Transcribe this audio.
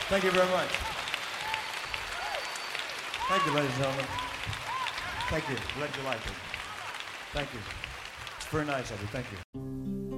Thank you very much. Thank you, ladies and gentlemen. Thank you. Glad you like it. Thank you. It's very nice of you. Thank you.